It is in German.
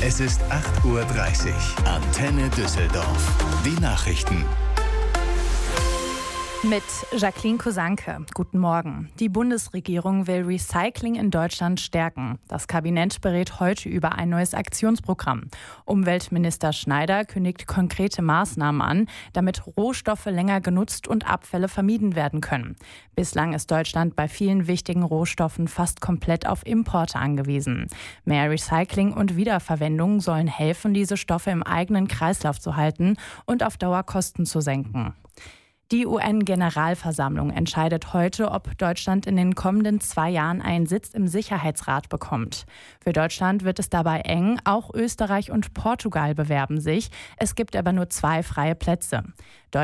Es ist 8:30 Uhr. Antenne Düsseldorf. Die Nachrichten. Mit Jacqueline Kosanke. Guten Morgen. Die Bundesregierung will Recycling in Deutschland stärken. Das Kabinett berät heute über ein neues Aktionsprogramm. Umweltminister Schneider kündigt konkrete Maßnahmen an, damit Rohstoffe länger genutzt und Abfälle vermieden werden können. Bislang ist Deutschland bei vielen wichtigen Rohstoffen fast komplett auf Importe angewiesen. Mehr Recycling und Wiederverwendung sollen helfen, diese Stoffe im eigenen Kreislauf zu halten und auf Dauer Kosten zu senken. Die UN-Generalversammlung entscheidet heute, ob Deutschland in den kommenden 2 Jahren einen Sitz im Sicherheitsrat bekommt. Für Deutschland wird es dabei eng, auch Österreich und Portugal bewerben sich. Es gibt aber nur 2 freie Plätze.